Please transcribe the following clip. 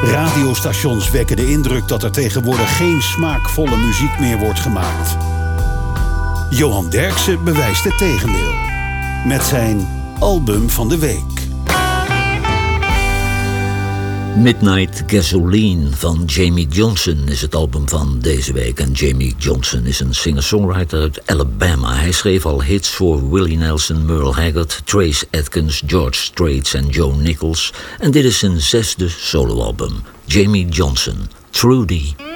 Radiostations wekken de indruk dat er tegenwoordig geen smaakvolle muziek meer wordt gemaakt. Johan Derksen bewijst het tegendeel. Met zijn album van de week. Midnight Gasoline van Jamie Johnson is het album van deze week. En Jamie Johnson is een singer-songwriter uit Alabama. Hij schreef al hits voor Willie Nelson, Merle Haggard, Trace Adkins, George Strait en Joe Nichols. En dit is zijn 6e soloalbum. Jamie Johnson, Trudy.